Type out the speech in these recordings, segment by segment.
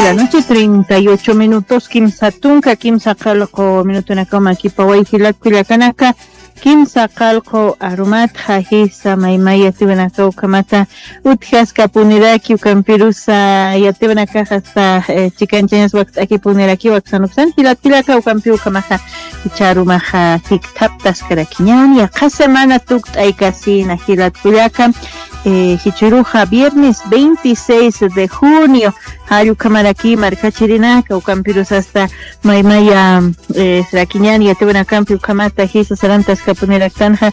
la noche, 38 minutos. Kimsa tunka, kimsa kalko, minuto na kama kipawai hilat kuliakanaka. Kimsa kalko arumat hajisa maimaya tibanaka ukamata utjas kapuniraki ukampirusa yatibanaka hasta chikanchañas waqt aki puniraki waqsanuksan hilat kuliaka ukampi ukamaja icharumaja hiktaptas karakiñan ya qasemana tukt aykasina hilat kuliaka. Hichiruja viernes 26 de junio Hayu Kamaraki Marcachirinaka Ucampirus hasta Maimaya Sraquiñan y Atebana Campi Ucamata Hisa Sarantas Capunera Tanja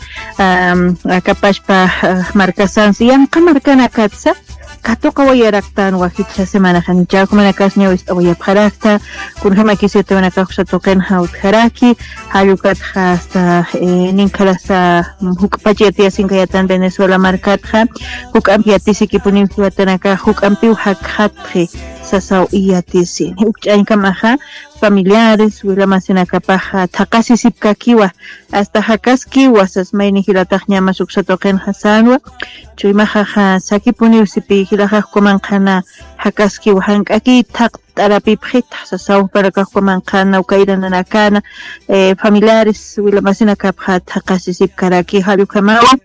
Acapashpa Marcasans y Ancamarcana Katsa Katoka Wayaraktan Wahicha Semana Hanicha Kumanakas New Wayaparakta Kunhama Kisitana Kaksa Token Haut Haraki Hayukat hasta Ninkalasa Hukpachetia Sinkayatan Venezuela Markatja Hukampiatisi Kipunim Huatanaka Hukampiu Hakhatri Sasau Iatisi Ukchankamaha familiares Wilamasina Kapaja Takasi Sipkakiwa hasta Hakaskiwa Sasmaini Hilatahnyama Suksatoken Hasanwa Chuimaha Sakipuni Sipi Hilaha Komankana Hakaskiwa Hankaki Tak Tarapiprit Sasau para Kakomankana Ukairanakana familiares Wilamasina Kapha Takasi Sipkaraki Halukamawa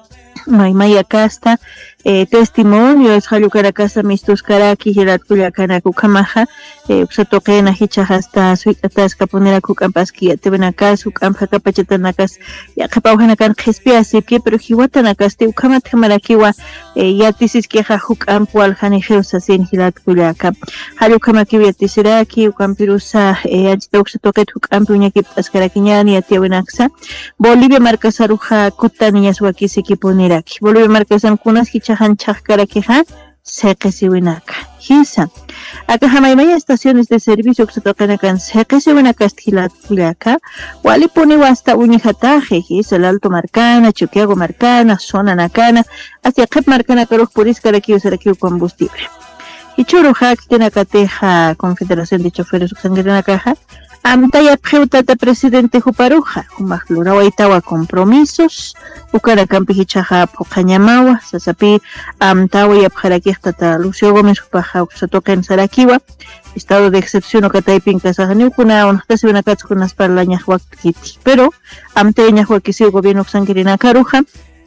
Maimaya Casta, testimonios, Halucaracasa, Mistus Karaki, Hirat Kuliakana Kukamaja, Usatokena, Hichahasta, Suitatas, Caponera Kukampaski, Tebenakas, Ukampa Capachetanakas, Yakapauhanakan, Hespia Sipi, pero Hiwatanakas, Teukamat Hamarakiwa, Yatisis Keha Hukampual, Haniheusa, Sin Hilat Kuliaka, Halukamaki, Yatisiraki, Ukampirusa, Anchitoxatoket, Hukampuñaki, Askarakiñani, Atiabenaksa, Bolivia Marcasaruja, Kutanias Wakisiki Ponera. Bolivia Marcasan Kunas Hichahan Chakarakiha Sekesiwinaka Hisa Acá Jamaimaya estaciones de servicio que se tocan acá en Sekesiwinaka Stilat Kuliaka Wali pone hasta Uñijataje Hisa el Alto Marcana, Chuquiago Marcana, Zona Nakana hasta Kep Marcana Karuj Puris Karakiu Sarakiu Combustible Hichuruja Kitenakateja Confederación de Choferes Uxangrana Caja Amtaya Preutata Presidente Juparuja, Humajlura Waitawa Compromisos, Ucarakampi Hichaja Pokañamawa, Sasapi, Amtawa y Abjarakistata, Lucio Gómez Jupaja, Uxatoka en Sarakiwa, estado de excepción Ocataipin Casajaniukuna, Onastasi Nakatsukunas para la Ñahuakiti, pero Amteña Huakisi, Gobierno Uxangrina Caruja,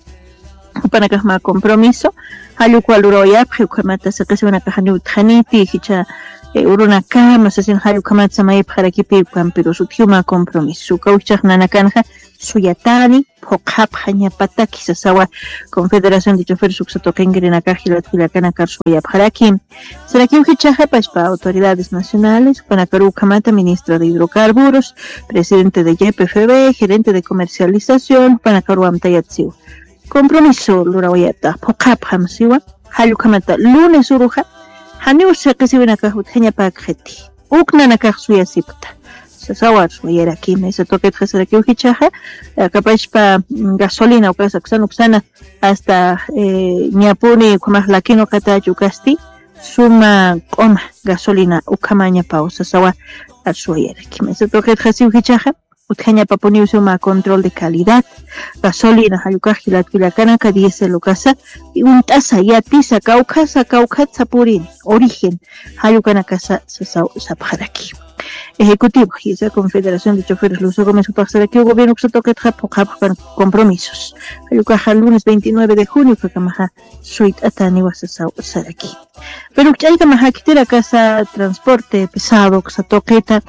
Upanakasma Compromiso, Hayukualura Oyap, Ukamata Sakasiwanakajaniu Tjaniti, Hicha. Urunaka, Masasin Hayu Kamat Samay Harakipi, Pampiro Sutiuma Compromiso, Kauchak Nanakanja, Suyatani, Pokap, Hanyapataki, Sasawa, Confederación de Choferes Uxatokengrina Kajilat Hilakana Karsuya Harakim, Sarakim Hichaja Pashpa, Autoridades Nacionales, Panakaru Kamata, Ministro de Hidrocarburos, Presidente de YPFB, Gerente de Comercialización, Panakaru Amtayatsiu. Compromiso, Lurawayata, Pokap Hamsiwa, Hayu Kamata, Lunes Uruja, Haniu Sekesiwinaka Hutenya Pakheti, Uknanaka Suyasipta. Sasawar Suyeraki, Mesa Toket Hasaraki Uhichaja, Kapashpa gasolina, Ukasaxan Uxana, hasta Ñapuni, Kumahlakino Katayu Casti, Suma Koma, gasolina, Ukamaña Pau, Sasawa Suyeraki, Mesa Toket Hasiuhichaja. Utjanya Paponi Suma control de calidad, gasolina, Hayukajilat Vilacana, Cadiese Lucasa, y un taza yatisa, Caucasa, Caucatzapurin, origen, Hayukana Casa Sapjaraki. Ejecutivo, y esa Confederación de Choferes Lucio Gómez Upajsaraki, Gobierno Xatoket Japokap compromisos. Hayukaja lunes 29 de junio, Kakamaja, Suit Atani Wasasau Saraki. Pero Chayamaha Kitira Casa Transporte Pesado, Xatoketa,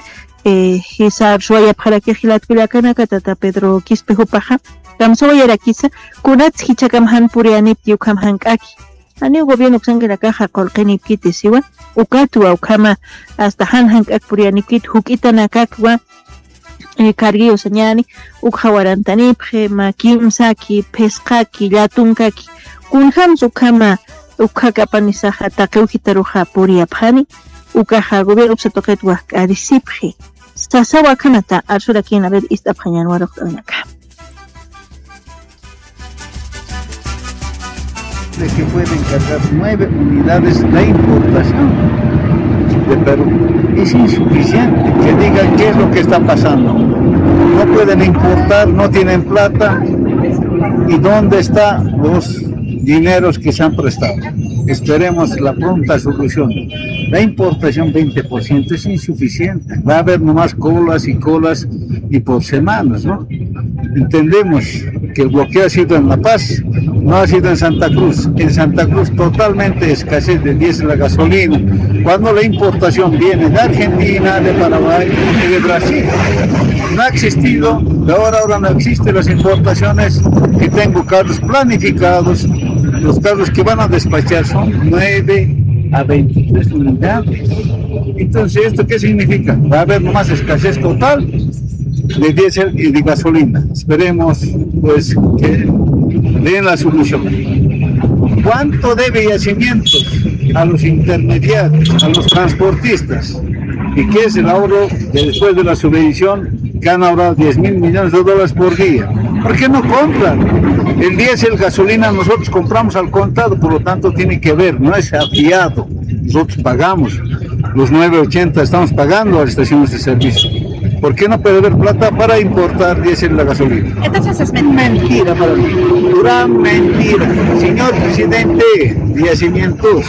Hisa Suaya para que Hilat Vilacana Catata Pedro Quispejupaja, Gamsoya Kisa, Kunats Hichakamhan Purianip Yukamhan Kaki. Ani Gobierno Xangera Caja Colkenip Kitisiwa, Ukatua Ukama hasta Hanhank Purianipit, Hukitana Kakwa, Cargio Sañani, Ukhawarantanip, Makimsaki, Pescaki, Latunkaki, Kunham Sukama, Ukakapanisha, Takeuhitaruja Puriapani. Ukaja Gobierno Xatoketwa Arisipri. Sasawa Kanata, Arsurakin a ver Istapañan Warok-Anaka. De que pueden cargar 9 unidades de importación de Perú. Es insuficiente que digan qué es lo que está pasando. No pueden importar, no tienen plata. ¿Y dónde están los dineros que se han prestado? Esperemos la pronta solución. La importación 20% es insuficiente. Va a haber nomás colas y por semanas, ¿no? Entendemos que el bloqueo ha sido en La Paz, no ha sido en Santa Cruz. En Santa Cruz totalmente escasez de diésel, la gasolina. Cuando la importación viene de Argentina, de Paraguay y de Brasil. No ha existido, de ahora no existen las importaciones, y tengo carros planificados. Los carros que van a despachar son 9 a 23 unidades. Entonces, ¿esto qué significa? Va a haber nomás escasez total de diésel y de gasolina. Esperemos pues que den la solución. ¿Cuánto debe yacimientos a los intermediarios, a los transportistas? ¿Y qué es el ahorro que después de la subvención que han ahorrado $10,000 millones por día? ¿Por qué no compran? El diésel, gasolina, nosotros compramos al contado, por lo tanto tiene que ver, no es afiado. Nosotros pagamos los 9.80, estamos pagando a las estaciones de servicio. ¿Por qué no puede haber plata para importar diésel y la gasolina? Entonces es mentira para mí, pura mentira. Señor presidente de Yacimientos,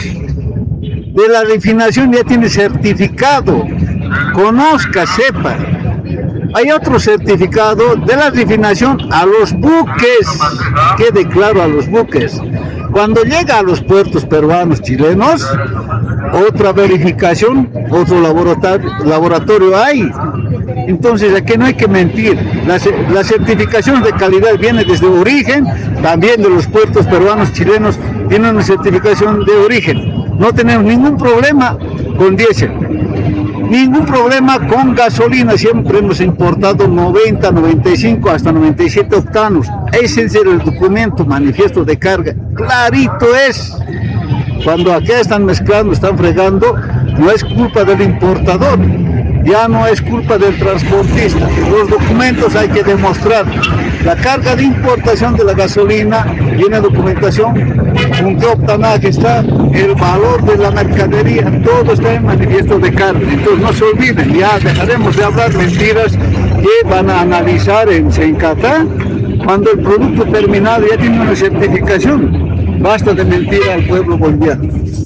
de la refinación ya tiene certificado, conozca, sepa. Hay otro certificado de la refinación a los buques, quede claro, a los buques. Cuando llega a los puertos peruanos, chilenos, otra verificación, otro laboratorio hay. Entonces aquí no hay que mentir. La certificación de calidad viene desde origen, también de los puertos peruanos, chilenos, tienen una certificación de origen. No tenemos ningún problema con diésel. Ningún problema con gasolina, siempre hemos importado 90, 95, hasta 97 octanos. Ese es el documento, manifiesto de carga, clarito es. Cuando acá están mezclando, están fregando, no es culpa del importador, ya no es culpa del transportista. Los documentos hay que demostrar. La carga de importación de la gasolina tiene documentación, con qué octanaje está, el valor de la mercadería, todo está en manifiesto de carga. Entonces no se olviden, ya dejaremos de hablar mentiras que van a analizar en Sencatá cuando el producto terminado ya tiene una certificación. Basta de mentir al pueblo boliviano.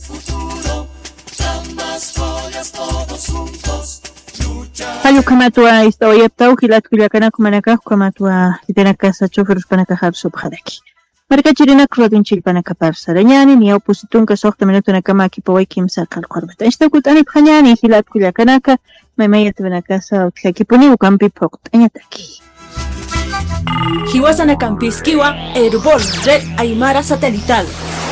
Hayo kamatua istawa tawkilat kulakana kumanaka kamatua itena casa choferus panaka habso bhadaki. Marka chirina krodin chilpanaka parsaranyani ni opositun ka soxta minuto na kama kipawai kimsa qalqorbata. Esta kutani bhanyani hilat kulakanaka mamayat banaka sa utkakipuni ukampi pokt anyataki. Hiwasana Campisquiwa, Herbol, Red Aymara Satelital.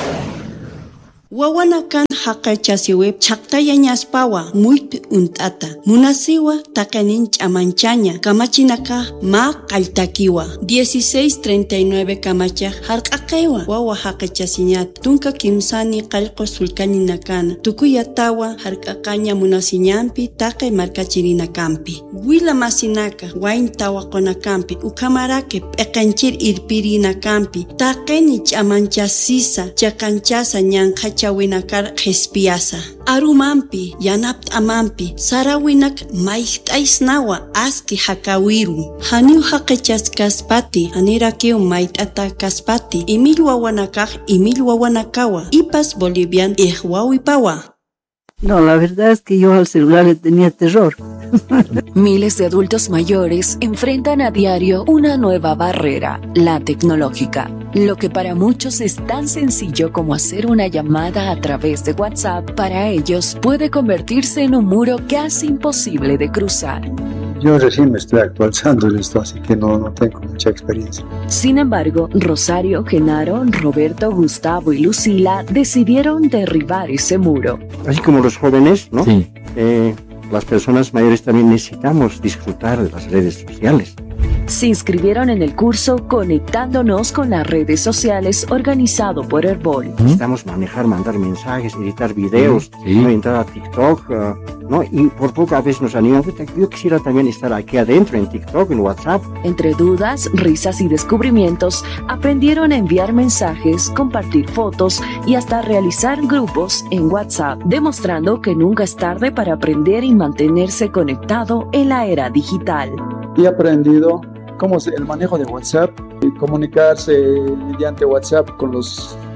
Wawanakan haqachasiweb chaktaya ñaspawa muypi untata munasiwa takanin chamanchaña kamachinaka ma qaltakiwa 1639 kamacha harqaqewa wawa haqachasiñata tunka kimsani qalqo sulkaninakana tukuyatawa harqaqaña munasiñampi taqe markachirinakampi wila masinaka waintawa qonakampi ukamarake p'eqanchir irpirinakampi taqeni chamanchasisa chakanchasa ñanqacha winakar jespiasa arumampi yanapt amampi sarawinak maiht'aisnawa aski hakawiru haniu haqechas kaspati hanirakiu mait'ata kaspati imilwa wanakawa ipas bolivian ihwawipawa. No, la verdad es que yo al celular le tenía terror. Miles de adultos mayores enfrentan a diario una nueva barrera, la tecnológica. Lo que para muchos es tan sencillo como hacer una llamada a través de WhatsApp, para ellos puede convertirse en un muro casi imposible de cruzar. Yo recién me estoy actualizando en esto, así que no tengo mucha experiencia. Sin embargo, Rosario, Genaro, Roberto, Gustavo y Lucila decidieron derribar ese muro. Así como los jóvenes, ¿no? Sí. Las personas mayores también necesitamos disfrutar de las redes sociales. Se inscribieron en el curso Conectándonos con las redes sociales, organizado por Herbol. Necesitamos manejar, mandar mensajes, editar videos, ¿no? Entrar a TikTok, ¿no? Y por poco a veces nos animamos. Yo quisiera también estar aquí adentro en TikTok, en WhatsApp. Entre dudas, risas y descubrimientos, aprendieron a enviar mensajes, compartir fotos y hasta realizar grupos en WhatsApp, demostrando que nunca es tarde para aprender y mantenerse conectado en la era digital. He aprendido cómo es el manejo de WhatsApp, comunicarse mediante WhatsApp con los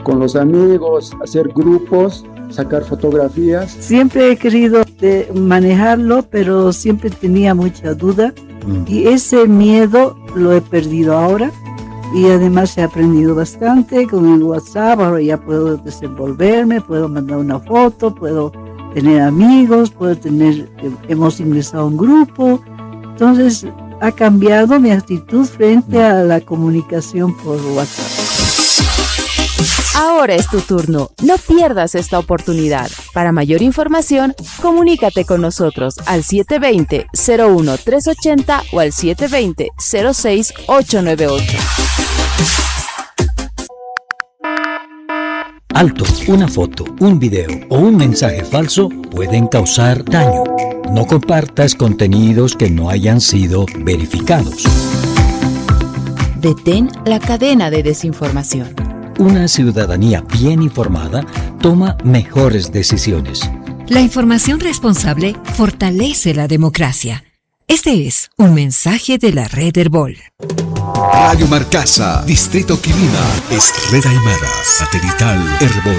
con los amigos, hacer grupos, sacar fotografías. Siempre he querido manejarlo, pero siempre tenía mucha duda y ese miedo lo he perdido ahora. Y además he aprendido bastante con el WhatsApp. Ahora ya puedo desenvolverme, puedo mandar una foto, puedo tener amigos, hemos ingresado a un grupo. Entonces ha cambiado mi actitud frente a la comunicación por WhatsApp. Ahora es tu turno. No pierdas esta oportunidad. Para mayor información, comunícate con nosotros al 720-01380 o al 720-06898. Alto, una foto, un video o un mensaje falso pueden causar daño. No compartas contenidos que no hayan sido verificados. Detén la cadena de desinformación. Una ciudadanía bien informada toma mejores decisiones. La información responsable fortalece la democracia. Este es un mensaje de la Red Herbol. Radio Marcasa, Distrito Quilima, es Red Aymara, satelital Herbol.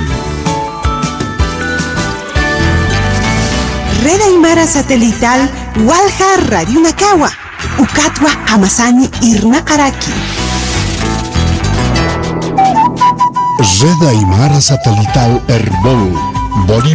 Red Aymara satelital Walja Radio Nakawa, Ukatwa Hamasani Irnakaraki. Red Aymara satelital Herbol, Bolívar.